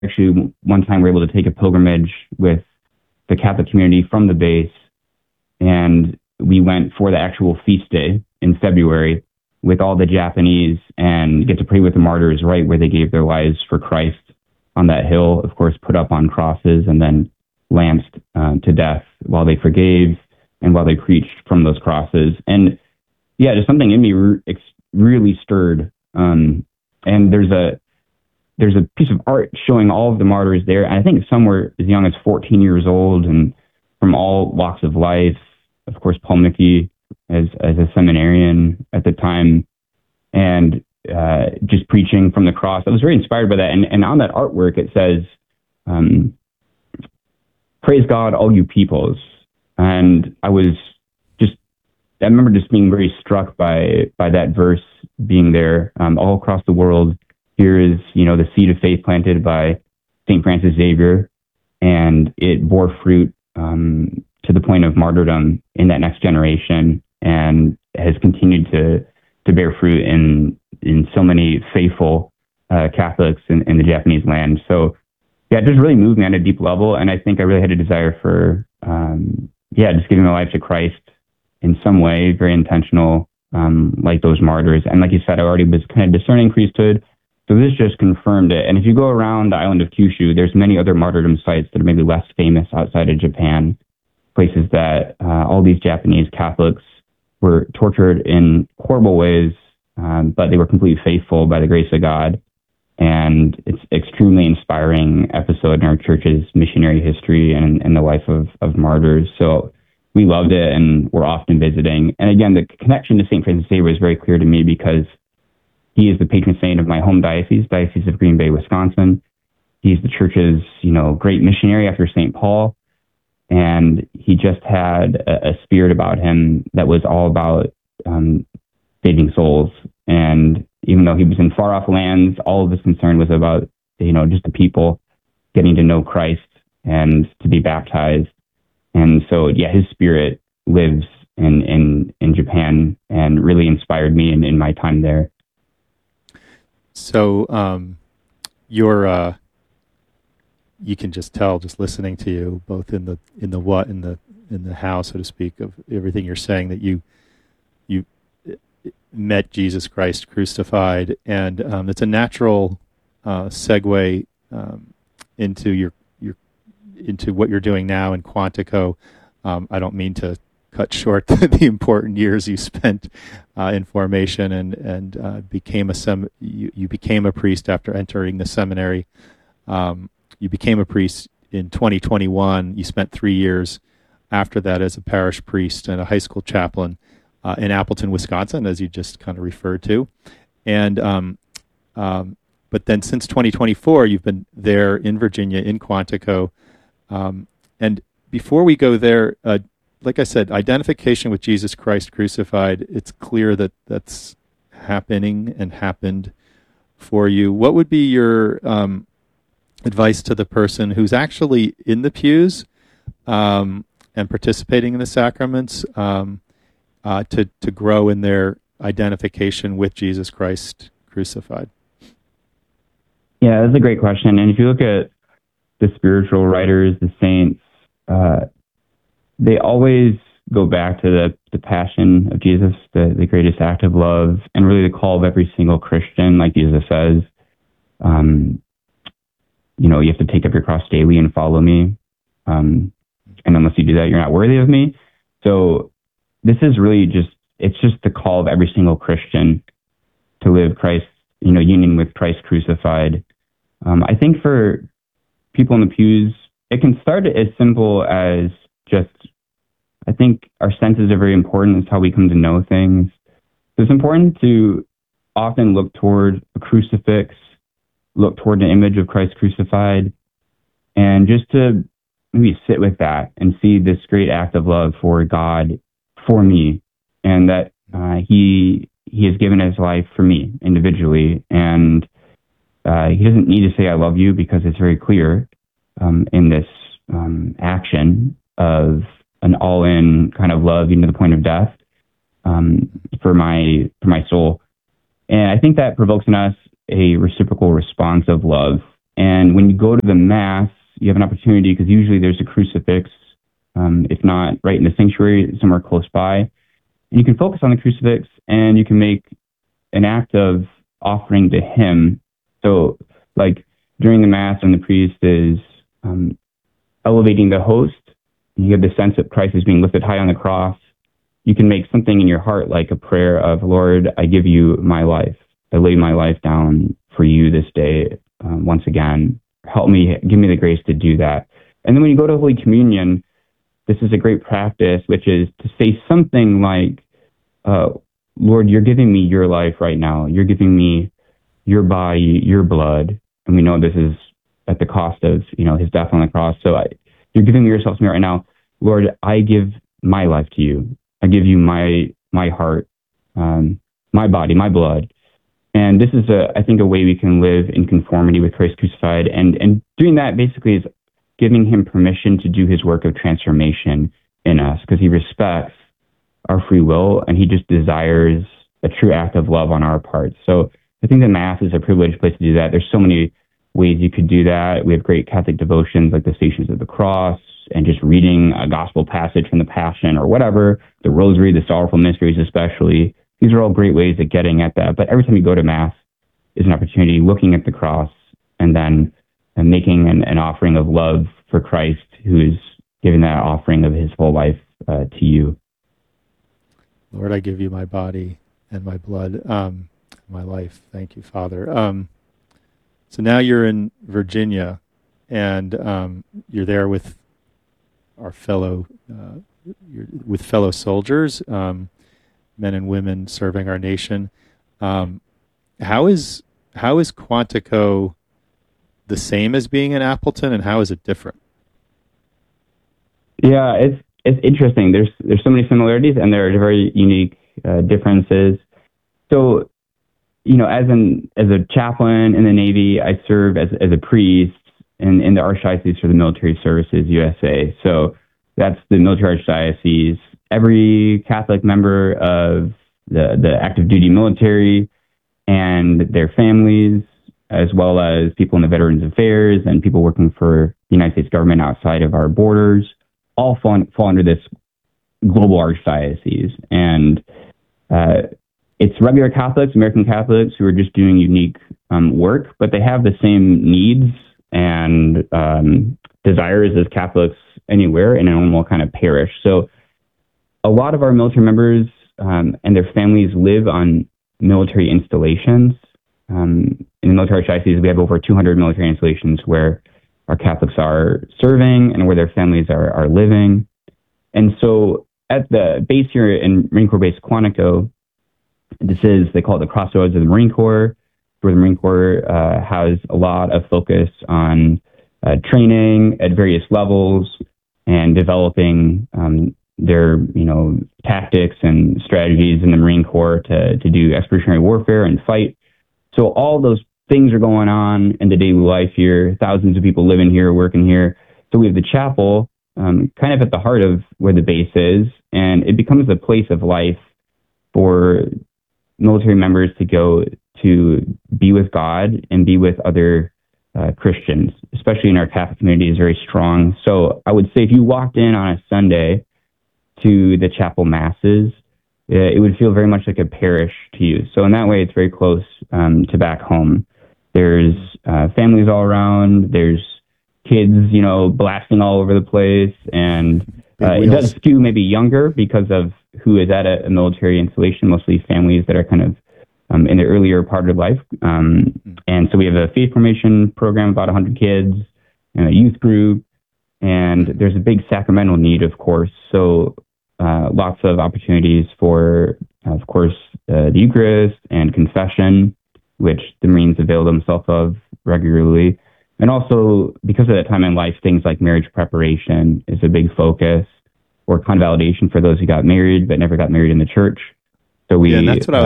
actually one time were able to take a pilgrimage with the Catholic community from the base, and we went for the actual feast day in February with all the Japanese and get to pray with the martyrs right where they gave their lives for Christ on that hill, of course, put up on crosses and then lanced to death while they forgave and while they preached from those crosses. And yeah, just something in me really stirred. And there's a piece of art showing all of the martyrs there. And I think some were as young as 14 years old and from all walks of life. Of course, Paul Mickey as a seminarian at the time, and just preaching from the cross. I was very inspired by that. And on that artwork, it says, "Praise God, all you peoples." And I remember just being very struck by that verse being there all across the world. Here is, the seed of faith planted by St. Francis Xavier, and it bore fruit to the point of martyrdom in that next generation, and has continued to bear fruit in so many faithful Catholics in the Japanese land. So yeah, it just really moved me on a deep level, and I think I really had a desire for just giving my life to Christ in some way, very intentional, like those martyrs. And like you said, I already was kind of discerning priesthood, so this just confirmed it. And if you go around the island of Kyushu, there's many other martyrdom sites that are maybe less famous outside of Japan, places that all these Japanese Catholics were tortured in horrible ways, but they were completely faithful by the grace of God. And it's extremely inspiring episode in our church's missionary history and the life of martyrs. So we loved it, and we're often visiting. And again, the connection to St. Francis Xavier was very clear to me because he is the patron saint of my home Diocese of Green Bay, Wisconsin. He's the church's, great missionary after St. Paul. And he just had a spirit about him that was all about saving souls. And even though he was in far off lands, all of his concern was about, just the people getting to know Christ and to be baptized. And so, yeah, his spirit lives in Japan and really inspired me in my time there. So, you can just tell, just listening to you, both in the how, so to speak, of everything you're saying, that you met Jesus Christ crucified, and it's a natural segue into into what you're doing now in Quantico. I don't mean to cut short the important years you spent in formation and you became a priest after entering the seminary. You became a priest in 2021. You spent 3 years after that as a parish priest and a high school chaplain in Appleton, Wisconsin, as you just kind of referred to. And but then since 2024, you've been there in Virginia, in Quantico. And before we go there, like I said, identification with Jesus Christ crucified, it's clear that that's happening and happened for you. What would be your advice to the person who's actually in the pews and participating in the sacraments to grow in their identification with Jesus Christ crucified? Yeah, that's a great question. And if you look at the spiritual writers, the saints, they always go back to the passion of Jesus, the greatest act of love, and really the call of every single Christian, like Jesus says. You have to take up your cross daily and follow me. And unless you do that, you're not worthy of me. So this is really it's just the call of every single Christian to live Christ, union with Christ crucified. I think for people in the pews, it can start as simple as I think our senses are very important. It's how we come to know things. So it's important to often look toward a crucifix, look toward an image of Christ crucified, and just to maybe sit with that and see this great act of love for God, for me, and that he has given his life for me individually. And he doesn't need to say, I love you, because it's very clear in this action of an all-in kind of love, even to the point of death, for my soul. And I think that provokes in us a reciprocal response of love And when you go to the Mass, you have an opportunity because usually there's a crucifix, if not right in the sanctuary, somewhere close by. And you can focus on the crucifix and you can make an act of offering to Him. So, like during the Mass, and the priest is elevating the host, and you have the sense that Christ is being lifted high on the cross. You can make something in your heart like a prayer of, Lord, I give you my life. I lay my life down for you this day. Once again, help me, give me the grace to do that. And then when you go to Holy Communion, this is a great practice, which is to say something like, Lord, you're giving me your life right now. You're giving me your body, your blood. And we know this is at the cost of, his death on the cross. So you're giving me yourself to me right now. Lord, I give my life to you. I give you my heart, my body, my blood. And this is, I think, a way we can live in conformity with Christ crucified. And doing that basically is giving Him permission to do His work of transformation in us, because He respects our free will and He just desires a true act of love on our part. So I think the Mass is a privileged place to do that. There's so many ways you could do that. We have great Catholic devotions like the Stations of the Cross, and just reading a gospel passage from the Passion or whatever, the Rosary, the Sorrowful Mysteries especially. These are all great ways of getting at that. But every time you go to Mass is an opportunity looking at the cross and then making an offering of love for Christ, who is giving that offering of His whole life to you. Lord, I give you my body and my blood, my life. Thank you, Father. So now you're in Virginia, and you're there with our fellow soldiers, men and women serving our nation. How is Quantico the same as being in Appleton, and how is it different? Yeah, it's interesting. There's so many similarities, and there are very unique differences. So, as a chaplain in the Navy, I serve as a priest in the Archdiocese for the Military Services USA. So that's the military archdiocese. Every Catholic member of the active duty military and their families, as well as people in the Veterans Affairs and people working for the United States government outside of our borders, all fall under this global archdiocese. And it's regular Catholics, American Catholics, who are just doing unique work, but they have the same needs and desires as Catholics anywhere in a normal kind of parish. So a lot of our military members and their families live on military installations. In the military archdiocese, we have over 200 military installations where our Catholics are serving and where their families are living. And so at the base here in Marine Corps Base Quantico, they call it the Crossroads of the Marine Corps, where the Marine Corps has a lot of focus on training at various levels and developing their tactics and strategies in the Marine Corps to do expeditionary warfare and fight. So all those things are going on in the daily life here. Thousands of people living here, working here. So we have the chapel kind of at the heart of where the base is, and it becomes a place of life for military members to go to be with God and be with other Christians, especially in our Catholic community, is very strong. So I would say if you walked in on a Sunday to the chapel masses, it would feel very much like a parish to you. So in that way, it's very close to back home. There's families all around. There's kids, blasting all over the place. And it does skew maybe younger because of who is at a military installation, mostly families that are kind of in the earlier part of life. And so we have a faith formation program, about 100 kids, and a youth group. And there's a big sacramental need, of course. So lots of opportunities for, of course, the Eucharist and confession, which the Marines avail themselves of regularly. And also, because of that time in life, things like marriage preparation is a big focus, or convalidation for those who got married but never got married in the church. So and that's what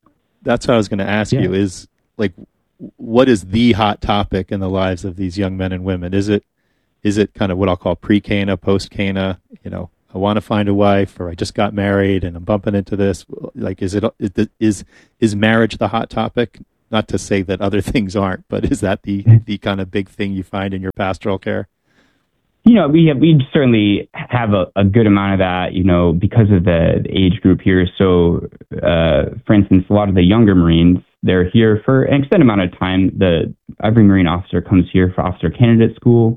I was gonna ask you is, like, what is the hot topic in the lives of these young men and women? Is it kind of what I'll call pre-Cana, post-Cana? I want to find a wife, or I just got married and I'm bumping into this. Like, is marriage the hot topic not to say that other things aren't, but is that the kind of big thing you find in your pastoral care? We certainly have a good amount of that, because of the age group here. So, for instance, a lot of the younger Marines, they're here for an extended amount of time. Every Marine officer comes here for officer candidate school,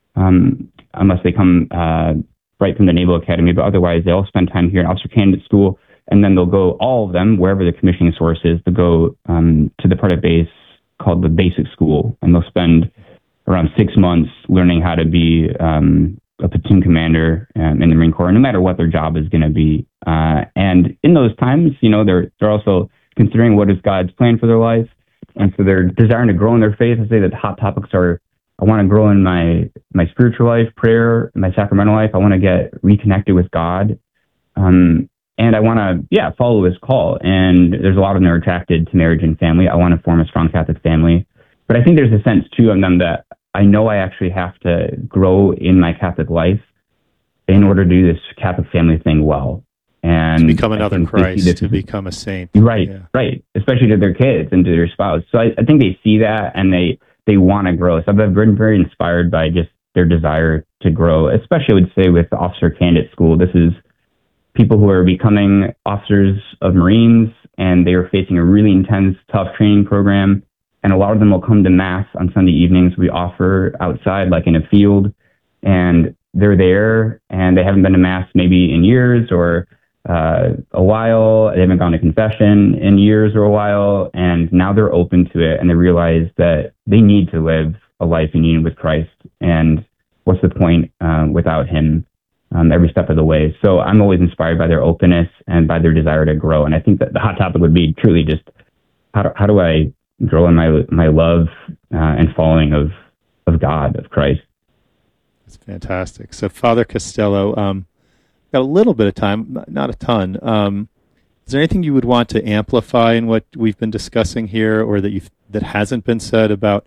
unless they come right from the Naval Academy, but otherwise they all spend time here in officer candidate school, and then they'll go, all of them, wherever the commissioning source is, they'll go to the part of base called the basic school, and they'll spend around 6 months learning how to be a platoon commander in the Marine Corps, no matter what their job is going to be. And in those times, they're also considering what is God's plan for their life. And so they're desiring to grow in their faith. I say that the hot topics are, I want to grow in my spiritual life, prayer, my sacramental life. I want to get reconnected with God. And I want to, follow his call. And there's a lot of them that are attracted to marriage and family. I want to form a strong Catholic family. But I think there's a sense, too, of them that I know I actually have to grow in my Catholic life in order to do this Catholic family thing well. And to become another Christ, to become a saint. Right, right. Especially to their kids and to their spouse. So I think they see that and they want to grow. So I've been very inspired by just their desire to grow, especially I would say with the officer candidate school. This is people who are becoming officers of Marines, and they are facing a really intense, tough training program. And a lot of them will come to Mass on Sunday evenings. We offer outside, like in a field, and they're there, and they haven't been to Mass maybe in years or a while. They haven't gone to confession in years or a while, and now they're open to it, and they realize that they need to live a life in union with Christ, and what's the point without him every step of the way. So I'm always inspired by their openness and by their desire to grow, and I think that the hot topic would be truly just how do I grow in my love and following of God, of Christ. That's fantastic. So Father Costello, got a little bit of time, not a ton. Is there anything you would want to amplify in what we've been discussing here, or that hasn't been said about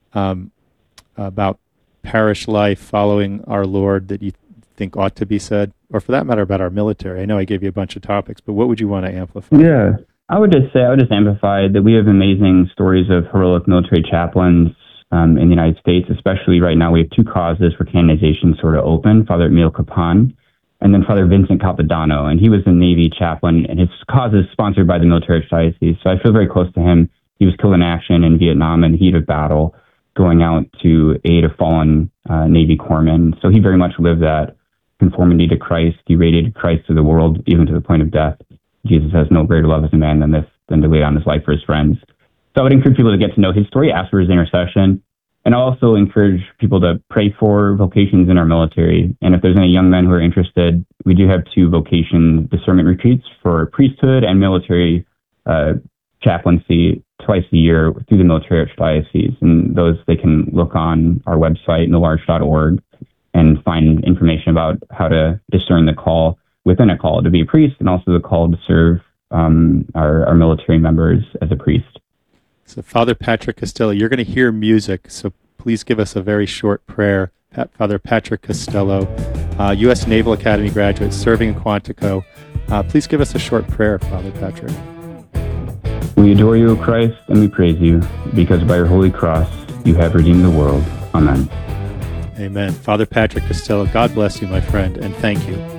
parish life following our Lord that you think ought to be said, or for that matter about our military? I know I gave you a bunch of topics, but what would you want to amplify? Yeah. I would just amplify that we have amazing stories of heroic military chaplains in the United States, especially right now. We have two causes for canonization sort of open, Father Emil Capon and then Father Vincent Capodanno. And he was a Navy chaplain, and his cause is sponsored by the military archdiocese. So I feel very close to him. He was killed in action in Vietnam in the heat of battle, going out to aid a fallen Navy corpsman. So he very much lived that conformity to Christ. He radiated Christ to the world, even to the point of death. Jesus has no greater love as a man than this, than to lay down his life for his friends. So I would encourage people to get to know his story, ask for his intercession, and also encourage people to pray for vocations in our military. And if there's any young men who are interested, we do have 2 vocation discernment retreats for priesthood and military chaplaincy twice a year through the military archdiocese. And those they can look on our website, nolarch.org, and find information about how to discern the call within a call to be a priest, and also the call to serve our military members as a priest. So Father Patrick Costello, you're going to hear music, so please give us a very short prayer. Father Patrick Costello, U.S. Naval Academy graduate, serving in Quantico. Please give us a short prayer, Father Patrick. We adore you, O Christ, and we praise you, because by your holy cross you have redeemed the world. Amen. Amen. Father Patrick Costello, God bless you, my friend, and thank you.